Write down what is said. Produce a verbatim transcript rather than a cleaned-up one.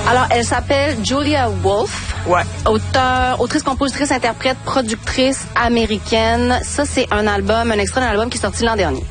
Alors, elle s'appelle Julia Wolf. Ouais. Auteur, autrice, compositrice, interprète, productrice américaine. Ça, c'est un album, un extrait d'un album qui est sorti l'an dernier.